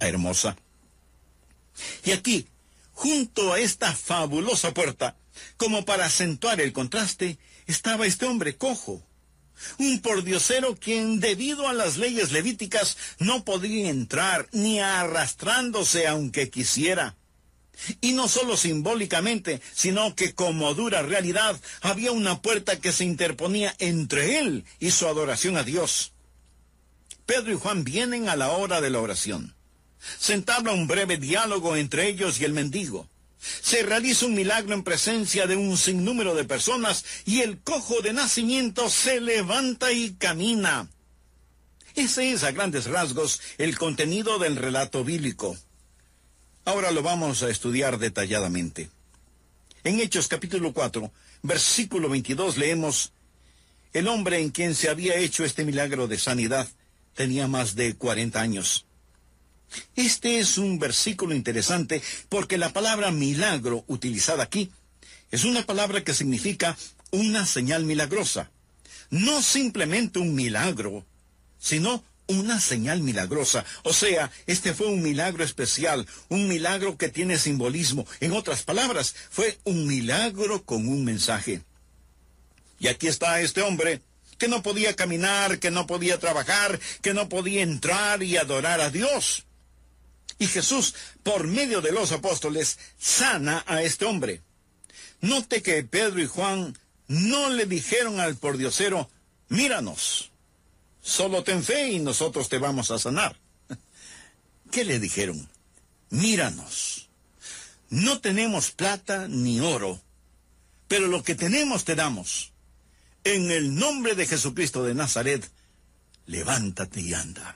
hermosa. Y aquí, junto a esta fabulosa puerta, como para acentuar el contraste, estaba este hombre cojo, un pordiosero quien, debido a las leyes levíticas, no podía entrar ni arrastrándose aunque quisiera. Y no solo simbólicamente, sino que como dura realidad, había una puerta que se interponía entre él y su adoración a Dios. Pedro y Juan vienen a la hora de la oración. Se entabla un breve diálogo entre ellos y el mendigo. Se realiza un milagro en presencia de un sinnúmero de personas y el cojo de nacimiento se levanta y camina. Ese es, a grandes rasgos, el contenido del relato bíblico. Ahora lo vamos a estudiar detalladamente. En Hechos capítulo 4, versículo 22 leemos: el hombre en quien se había hecho este milagro de sanidad tenía más de 40 años. Este es un versículo interesante porque la palabra milagro utilizada aquí es una palabra que significa una señal milagrosa. No simplemente un milagro, sino una señal milagrosa. O sea, este fue un milagro especial, un milagro que tiene simbolismo. En otras palabras, fue un milagro con un mensaje. Y aquí está este hombre que no podía caminar, que no podía trabajar, que no podía entrar y adorar a Dios. Y Jesús, por medio de los apóstoles, sana a este hombre. Note que Pedro y Juan no le dijeron al pordiosero: míranos, solo ten fe y nosotros te vamos a sanar. ¿Qué le dijeron? Míranos. No tenemos plata ni oro, pero lo que tenemos te damos. En el nombre de Jesucristo de Nazaret, levántate y anda.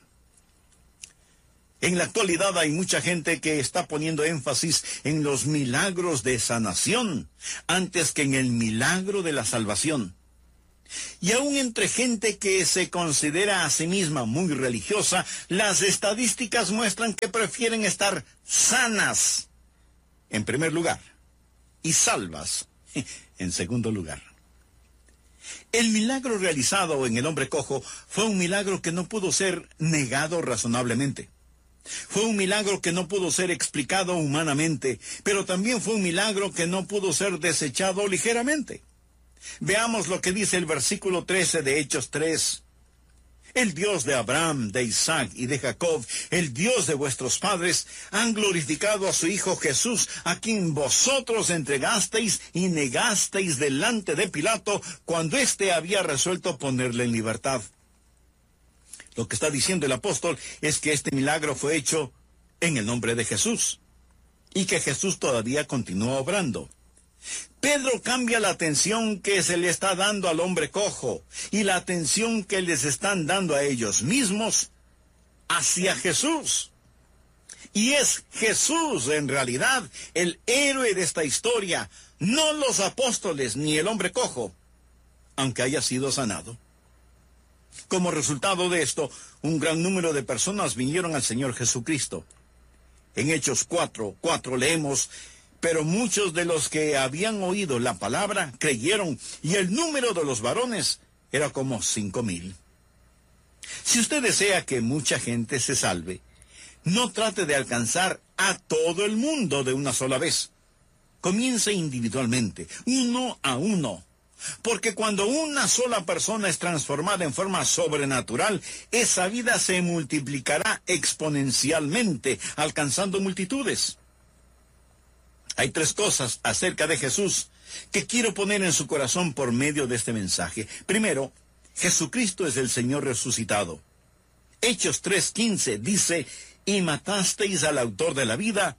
En la actualidad hay mucha gente que está poniendo énfasis en los milagros de sanación antes que en el milagro de la salvación. Y aún entre gente que se considera a sí misma muy religiosa, las estadísticas muestran que prefieren estar sanas en primer lugar y salvas en segundo lugar. El milagro realizado en el hombre cojo fue un milagro que no pudo ser negado razonablemente. Fue un milagro que no pudo ser explicado humanamente, pero también fue un milagro que no pudo ser desechado ligeramente. Veamos lo que dice el versículo 13 de Hechos 3. El Dios de Abraham, de Isaac y de Jacob, el Dios de vuestros padres, han glorificado a su Hijo Jesús, a quien vosotros entregasteis y negasteis delante de Pilato, cuando éste había resuelto ponerle en libertad. Lo que está diciendo el apóstol es que este milagro fue hecho en el nombre de Jesús y que Jesús todavía continúa obrando. Pedro cambia la atención que se le está dando al hombre cojo y la atención que les están dando a ellos mismos hacia Jesús. Y es Jesús, en realidad, el héroe de esta historia, no los apóstoles ni el hombre cojo, aunque haya sido sanado. Como resultado de esto, un gran número de personas vinieron al Señor Jesucristo. En Hechos 4:4 leemos: pero muchos de los que habían oído la palabra creyeron, y el número de los varones era como 5,000. Si usted desea que mucha gente se salve, no trate de alcanzar a todo el mundo de una sola vez. Comience individualmente, uno a uno. Porque cuando una sola persona es transformada en forma sobrenatural, esa vida se multiplicará exponencialmente, alcanzando multitudes. Hay 3 cosas acerca de Jesús que quiero poner en su corazón por medio de este mensaje. Primero, Jesucristo es el Señor resucitado. Hechos 3:15 dice: y matasteis al autor de la vida,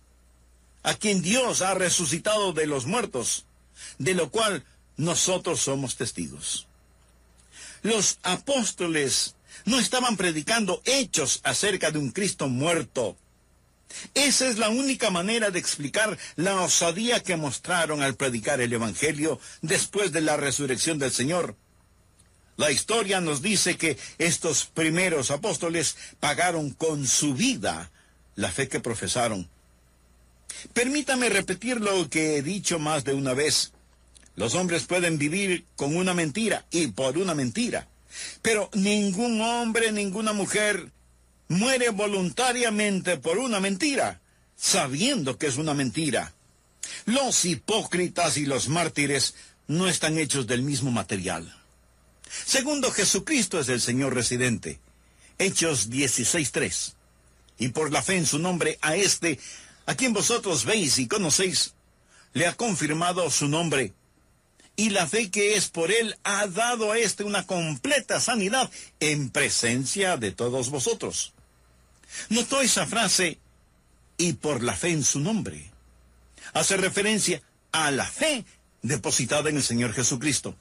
a quien Dios ha resucitado de los muertos, de lo cual nosotros somos testigos. Los apóstoles no estaban predicando hechos acerca de un Cristo muerto. Esa es la única manera de explicar la osadía que mostraron al predicar el Evangelio después de la resurrección del Señor. La historia nos dice que estos primeros apóstoles pagaron con su vida la fe que profesaron. Permítame repetir lo que he dicho más de una vez. Los hombres pueden vivir con una mentira y por una mentira, pero ningún hombre, ninguna mujer muere voluntariamente por una mentira, sabiendo que es una mentira. Los hipócritas y los mártires no están hechos del mismo material. Segundo, Jesucristo es el Señor residente. Hechos 16:3. Y por la fe en su nombre, a este, a quien vosotros veis y conocéis, le ha confirmado su nombre. Y la fe que es por él ha dado a este una completa sanidad en presencia de todos vosotros. ¿Notó esa frase? Y por la fe en su nombre. Hace referencia a la fe depositada en el Señor Jesucristo.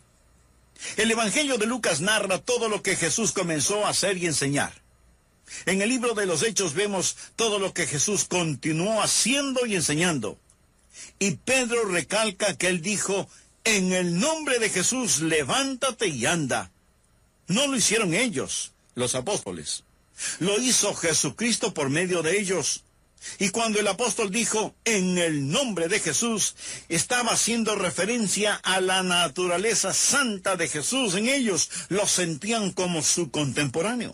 El Evangelio de Lucas narra todo lo que Jesús comenzó a hacer y enseñar. En el libro de los Hechos vemos todo lo que Jesús continuó haciendo y enseñando. Y Pedro recalca que él dijo, en el nombre de Jesús, levántate y anda. No lo hicieron ellos, los apóstoles. Lo hizo Jesucristo por medio de ellos. Y cuando el apóstol dijo, en el nombre de Jesús, estaba haciendo referencia a la naturaleza santa de Jesús en ellos. Lo sentían como su contemporáneo.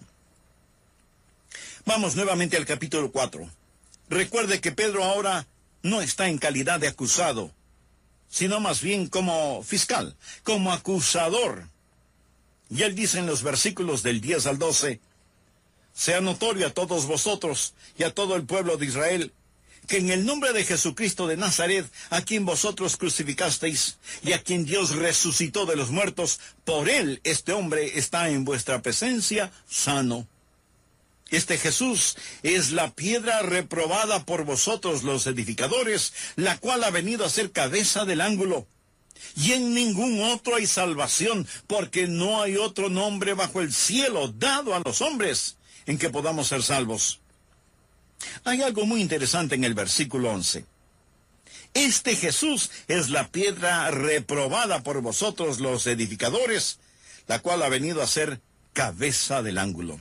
Vamos nuevamente al capítulo 4. Recuerde que Pedro ahora no está en calidad de acusado, sino más bien como fiscal, como acusador. Y él dice en los versículos del 10 al 12, sea notorio a todos vosotros y a todo el pueblo de Israel, que en el nombre de Jesucristo de Nazaret, a quien vosotros crucificasteis, y a quien Dios resucitó de los muertos, por él este hombre está en vuestra presencia sano. Este Jesús es la piedra reprobada por vosotros los edificadores, la cual ha venido a ser cabeza del ángulo. Y en ningún otro hay salvación, porque no hay otro nombre bajo el cielo dado a los hombres en que podamos ser salvos. Hay algo muy interesante en el versículo 11. Este Jesús es la piedra reprobada por vosotros los edificadores, la cual ha venido a ser cabeza del ángulo.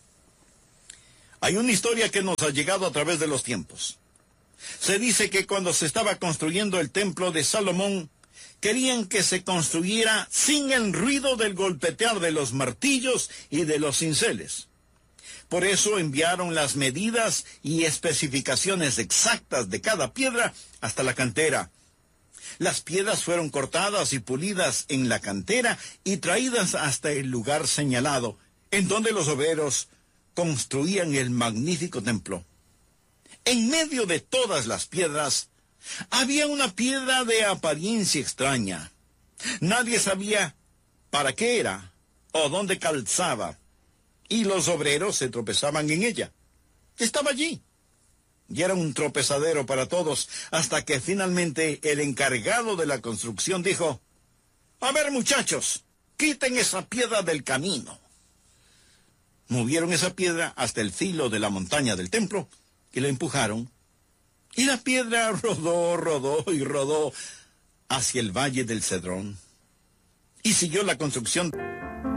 Hay una historia que nos ha llegado a través de los tiempos. Se dice que cuando se estaba construyendo el templo de Salomón, querían que se construyera sin el ruido del golpetear de los martillos y de los cinceles. Por eso enviaron las medidas y especificaciones exactas de cada piedra hasta la cantera. Las piedras fueron cortadas y pulidas en la cantera y traídas hasta el lugar señalado, en donde los obreros construían el magnífico templo. En medio de todas las piedras, había una piedra de apariencia extraña. Nadie sabía para qué era o dónde calzaba, y los obreros se tropezaban en ella. Estaba allí, y era un tropezadero para todos, hasta que finalmente el encargado de la construcción dijo, a ver muchachos, quiten esa piedra del camino. Movieron esa piedra hasta el filo de la montaña del templo y la empujaron. Y la piedra rodó, rodó y rodó hacia el valle del Cedrón. Y siguió la construcción.